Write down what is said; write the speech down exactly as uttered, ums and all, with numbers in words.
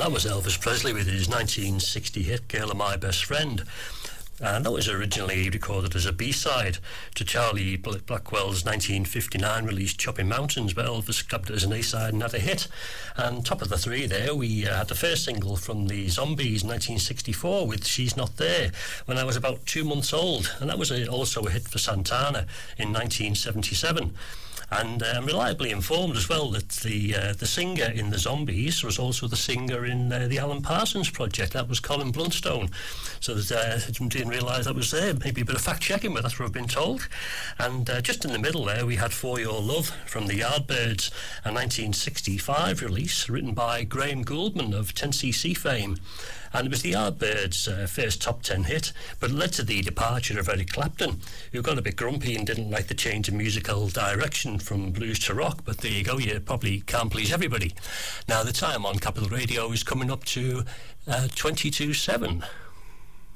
that was Elvis Presley with his nineteen sixty hit Girl of My Best Friend. And that was originally recorded as a B-side to Charlie Blackwell's nineteen fifty-nine release Chopping Mountains, but Elvis grabbed it as an A-side and had a hit. And top of the three there, we uh, had the first single from the Zombies, nineteen sixty-four, with She's Not There, when I was about two months old. And that was a, also a hit for Santana in nineteen seventy-seven. And uh, I'm reliably informed as well that the uh, the singer in the Zombies was also the singer in uh, the Alan Parsons Project. That was Colin Blunstone. So that, uh, I didn't realise that was there. Maybe a bit of fact-checking, but that's what I've been told. And uh, just in the middle there, we had For Your Love from the Yardbirds, a nineteen sixty-five release written by Graham Gouldman of ten C C fame. And it was the Yardbirds' uh, first top ten hit, but it led to the departure of Eric Clapton, who got a bit grumpy and didn't like the change in musical direction from blues to rock. But there you go, you probably can't please everybody. Now, the time on Capital Radio is coming up to uh, twenty-two seven.